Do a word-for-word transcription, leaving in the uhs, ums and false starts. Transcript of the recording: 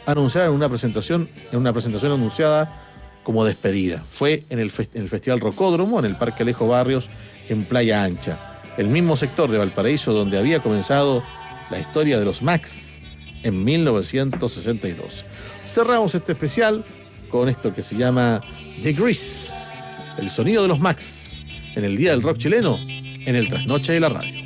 anunciada en una presentación, en una presentación anunciada como despedida. Fue en el, fest- en el Festival Rocódromo, en el Parque Alejo Barrios, en Playa Ancha, el mismo sector de Valparaíso donde había comenzado la historia de los Max en mil novecientos sesenta y dos. Cerramos este especial con esto que se llama The Grease, el sonido de los Max, en el Día del Rock chileno, en el Trasnoche de la Radio.